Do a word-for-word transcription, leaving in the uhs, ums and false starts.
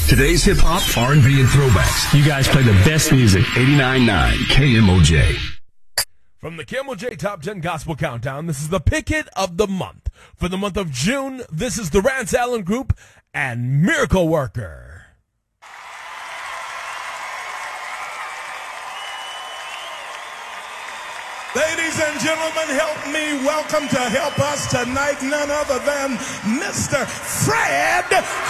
Today's hip-hop, R and B, and throwbacks. You guys play the best music. eighty-nine point nine K M O J. From the K M O J Top ten Gospel Countdown, this is the Picket of the Month. For the month of June, this is the Rance Allen Group and Miracle Worker. Ladies and gentlemen, help me welcome to help us tonight none other than Mister Fred